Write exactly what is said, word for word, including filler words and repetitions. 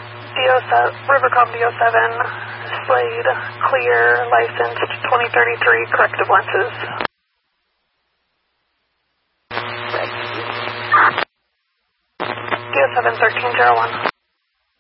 D O seven, Rivercom D O seven, Slade, clear, licensed twenty thirty-three, corrective lenses. D O seven, thirteen oh one.